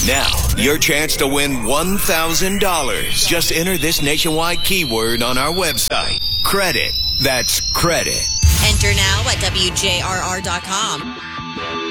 Now, your chance to win $1,000. Just enter this nationwide keyword on our website. Credit. That's credit. Enter now at WJRR.com.